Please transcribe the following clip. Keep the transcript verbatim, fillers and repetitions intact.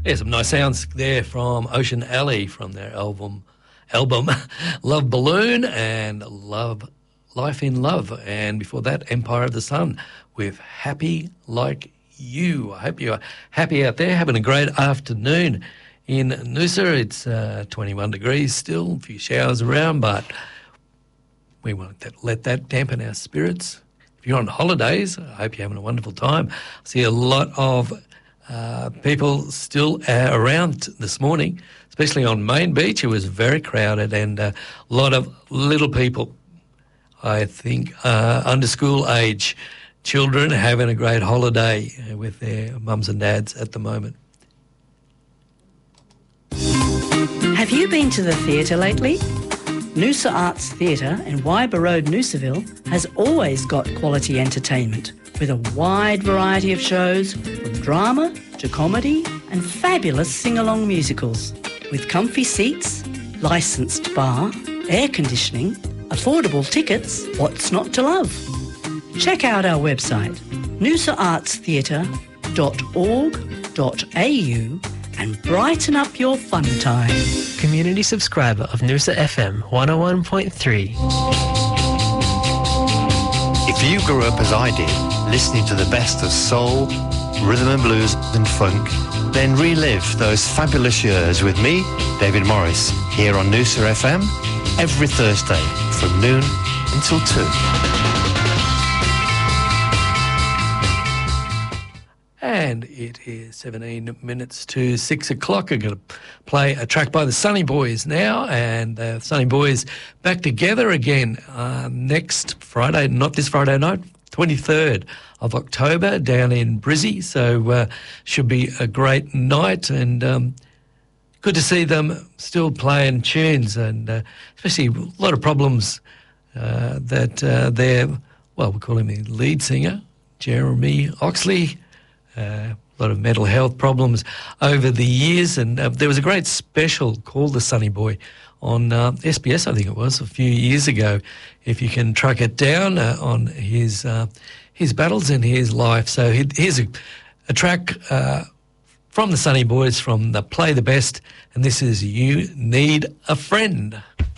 Yeah, some nice sounds there from Ocean Alley from their album, album Love Balloon and Love Life in Love. And before that, Empire of the Sun with Happy Like You. I hope you are happy out there, having a great afternoon in Noosa. It's uh, twenty-one degrees still, a few showers around, but we won't let that dampen our spirits. If you're on holidays, I hope you're having a wonderful time. I see a lot of uh, people still uh, around this morning, especially on Main Beach. It was very crowded and uh, a lot of little people, I think, uh, under school age children having a great holiday with their mums and dads at the moment. Have you been to the theatre lately? Noosa Arts Theatre in Wyber Road, Noosaville has always got quality entertainment with a wide variety of shows from drama to comedy and fabulous sing-along musicals. With comfy seats, licensed bar, air conditioning, affordable tickets, what's not to love? Check out our website, noosa arts theatre dot org dot a u and brighten up your fun time. Community subscriber of Noosa F M one oh one point three. If you grew up as I did, listening to the best of soul, rhythm and blues and funk, then relive those fabulous years with me, David Morris, here on Noosa F M, every Thursday from noon until two. And it is seventeen minutes to six o'clock. I'm going to play a track by the Sunny Boys now, and the Sunny Boys back together again uh, next Friday, not this Friday night, twenty-third of October down in Brizzy. So uh, should be a great night, and um, good to see them still playing tunes, and uh, especially a lot of problems uh, that uh, their, well, we'll call him the lead singer, Jeremy Oxley. Uh, a lot of mental health problems over the years, and uh, there was a great special called The Sunny Boy on uh, S B S, I think it was, a few years ago. If you can track it down uh, on his uh, his battles and his life. So here's a, a track uh, from the Sunny Boys from the Play the Best, and this is You Need a Friend.